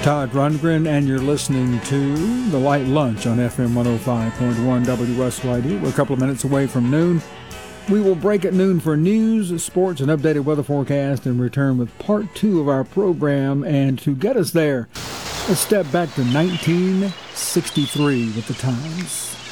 Todd Rundgren, and you're listening to The Light Lunch on FM 105.1 WSYD. We're a couple of minutes away from noon. We will break at noon for news, sports, and updated weather forecast and return with part 2 of our program. And to get us there, let's step back to 1963 with the times.